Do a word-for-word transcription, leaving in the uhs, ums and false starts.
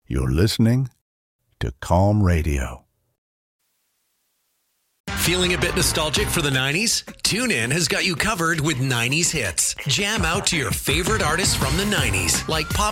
You're listening to Calm Radio. Feeling a bit nostalgic for the nineties? TuneIn has got you covered with nineties hits. Jam out to your favorite artists from the nineties, like Pop